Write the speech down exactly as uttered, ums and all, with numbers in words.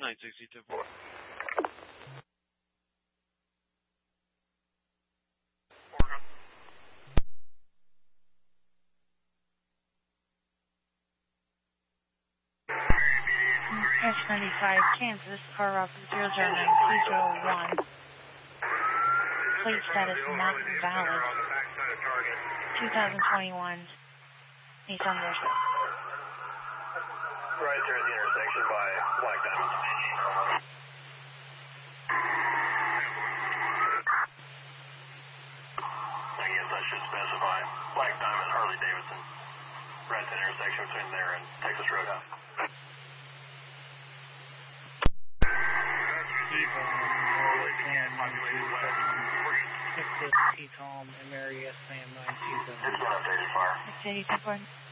nine sixty-two four. S ninety-five, Kansas, car route zero zero nine two zero one. Plate status not valid. twenty twenty-one Nissan Versa. Right there at the intersection by Black Diamond. I guess I should specify Black Diamond Harley Davidson. Right at the intersection between there and Texas Roadhouse. T-Tom and Mary S. Sam nine two seven. It's one up thirty far. It's eighty-two.